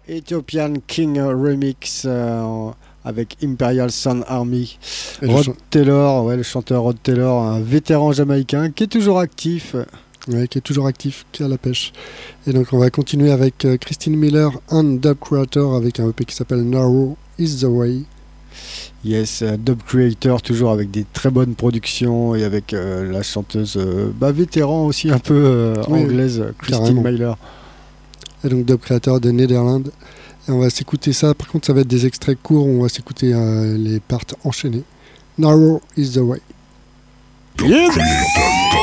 Ethiopian King Remix avec Imperial Sound Army. Rod Taylor, le chanteur Rod Taylor, un vétéran jamaïcain qui est toujours actif. Ouais, qui est toujours actif, qui est à la pêche. Et donc on va continuer avec Christine Miller, un Dub Creator avec un EP qui s'appelle Narrow is the Way. Yes, Dub Creator, toujours avec des très bonnes productions et avec la chanteuse vétéran aussi un peu anglaise, Christine Miller. Et donc Dub Creator de Netherlands. Et on va s'écouter ça, par contre ça va être des extraits courts, on va s'écouter les parts enchaînées. Narrow is the Way. Yeah.